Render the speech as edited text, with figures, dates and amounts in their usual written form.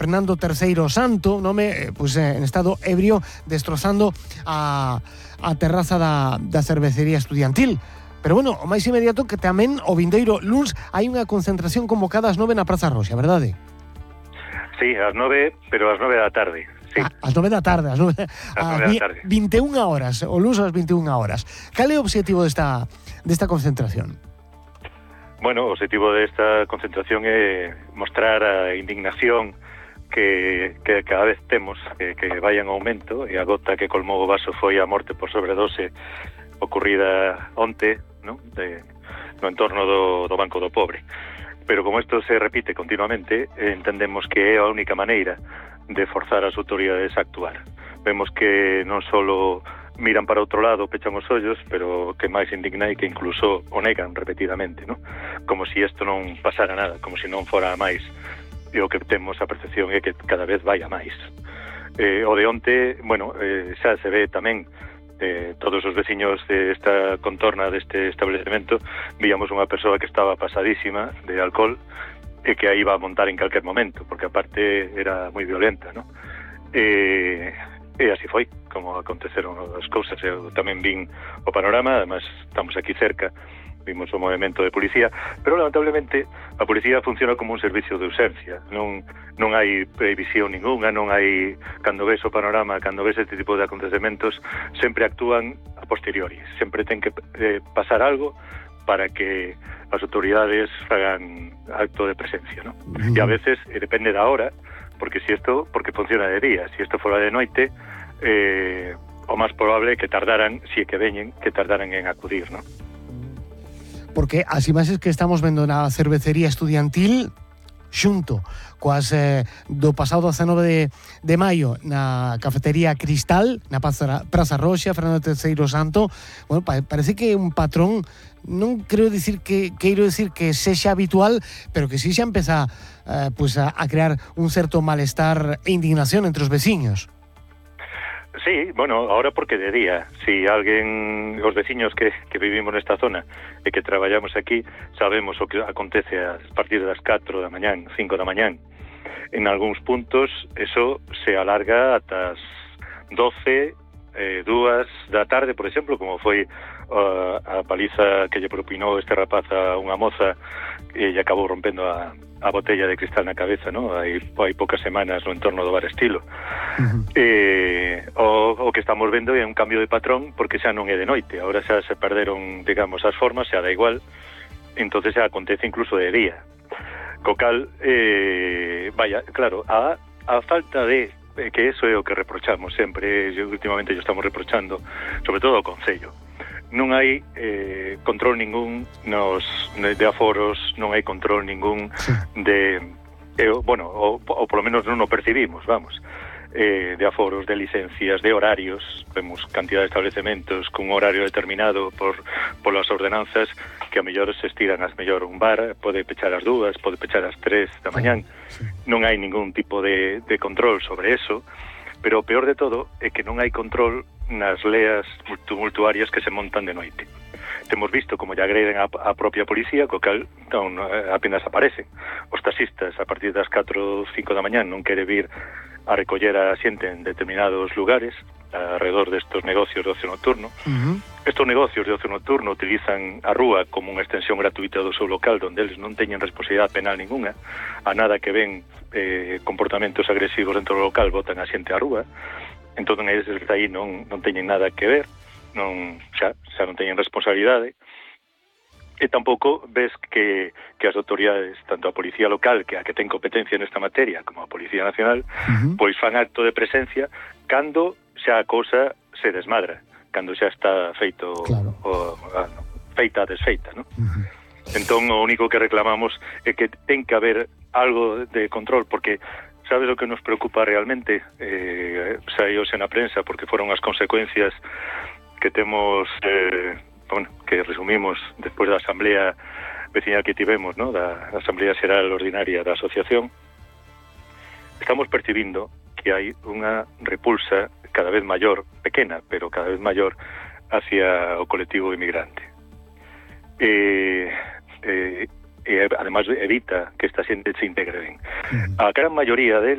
Fernando III Santo, en estado ebrio, destrozando a terraza da cervecería estudiantil. Pero bueno, o máis inmediato que tamén o vindeiro luns hai unha concentración convocada ás 9 na Praza Roxa, verdade? Sí, ás 9, pero ás 9 da tarde. Sí. Ás 9 da tarde, ás 9 da tarde. 21 horas, o luns ás 21 horas. Cal é o obxectivo desta concentración? Bueno, o objetivo desta concentración é mostrar a indignación que cada vez temos, que vai en aumento, e a gota que colmou o vaso foi a morte por sobredose ocurrida onte, no entorno do Banco do Pobre. Pero como isto se repite continuamente, entendemos que é a única maneira de forzar as autoridades a actuar. Vemos que non só miran para outro lado, pechan os ollos, pero que máis indigna e que incluso o negan repetidamente, ¿no? Como si isto non pasara nada, como si non fora máis. E o que temos a percepción é que cada vez vai a máis. O de onte, xa se ve tamén, todos os veciños desta contorna deste establecemento víamos unha persoa que estaba pasadísima de alcohol e que aí iba a montar en calquer momento, porque aparte era moi violenta, ¿no? E así foi como aconteceron as cousas. Eu tamén vin o panorama, además estamos aquí cerca, vimos o movimento de policía, pero lamentablemente a policía funciona como un servicio de urxencia, non hai previsión ninguna, non hai, cando ves o panorama, cando ves este tipo de acontecementos, sempre actúan a posteriori, sempre ten que pasar algo para que as autoridades fagan acto de presencia, ¿no? E a veces depende da hora, porque funciona de día, si isto fora de noite, o máis probable é que tardaran, si é que veñen, que tardaran en acudir, ¿no? Porque as imaxes que estamos vendo na cervecería estudiantil xunto coas do pasado 19 de maio na cafetería Cristal, na Praza Roxa, Fernando III Santo, parece que é un patrón, non quero dicir que sexa habitual, pero que si xa empeza a crear un certo malestar e indignación entre os veciños. Sí, ahora porque de día, si alguén, os veciños que vivimos nesta zona e que traballamos aquí, sabemos o que acontece a partir das 4 da mañán, 5 da mañán. En algúns puntos eso se alarga ata as 12, 2 da tarde, por exemplo, como foi a paliza que lle propinou este rapaz a unha moza e lle acabou rompendo a botella de cristal na cabeza, ¿no? Hai poucas semanas no entorno do bar Estilo. O que estamos vendo é un cambio de patrón, porque xa non é de noite, agora xa se perderon, digamos, as formas, xa da igual, entonces xa acontece incluso de día. Co cal, claro, a falta de que eso é o que reprochamos sempre, últimamente estamos reprochando, sobre todo ao Concello. Non hai control ningún de aforos, non hai control ningún ou polo menos non o percibimos, de aforos, de licencias, de horarios. Vemos cantidad de establecementos con un horario determinado polas ordenanzas que a mellor se estiran un bar pode pechar ás 2, pode pechar ás 3 da mañán. Non hai ningún tipo de control sobre eso, pero o peor de todo é que non hai control nas leas tumultuarias que se montan de noite. Temos visto como lle agreden a propia policía, co cal apenas aparecen. Os taxistas a partir das 4 ou 5 da mañán non quere vir a recoller a xente en determinados lugares alrededor destos negocios de ocio nocturno. Estos negocios de ocio nocturno utilizan a rúa como unha extensión gratuita do seu local, donde eles non teñen responsabilidade penal ninguna. A nada que ven comportamentos agresivos dentro do local, botan a xente á rúa. Entón, eles aí non teñen nada que ver, xa non teñen responsabilidade. E tampouco ves que as autoridades, tanto a Policía Local, que a que ten competencia nesta materia, como a Policía Nacional, pois fan acto de presencia cando xa a cousa se desmadra, cando xa está feito, feita a desfeita, ¿no? Entón, o único que reclamamos é que ten que haber algo de control, porque sabes o que nos preocupa realmente? Saíose na prensa, porque foron as consecuencias que temos, que resumimos despois da asamblea veciñal que tivemos, ¿no? Da Asamblea Xeral Ordinaria da Asociación. Estamos percibindo que hai unha repulsa cada vez maior, pequena, pero cada vez maior, hacia o colectivo inmigrante. Además evita que esta xente se integre ben. A gran maioría deles